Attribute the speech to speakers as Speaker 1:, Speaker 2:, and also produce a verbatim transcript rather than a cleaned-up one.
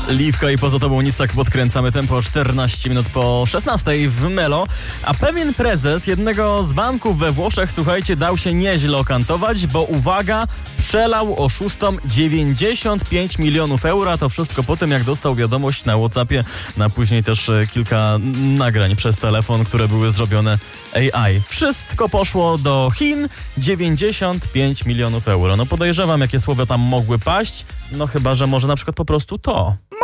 Speaker 1: Liwka i poza tobą nic, tak podkręcamy tempo czternaście minut po szesnastej w Melo. A pewien prezes jednego z banków we Włoszech, słuchajcie, dał się nieźle okantować, bo uwaga, przelał oszustom dziewięćdziesiąt pięć milionów euro, a to wszystko po tym, jak dostał wiadomość na WhatsAppie, na później też kilka nagrań przez telefon, które były zrobione A I. Wszystko poszło do Chin, dziewięćdziesiąt pięć milionów euro. No podejrzewam, jakie słowa tam mogły paść, no chyba, że może na przykład po prostu to.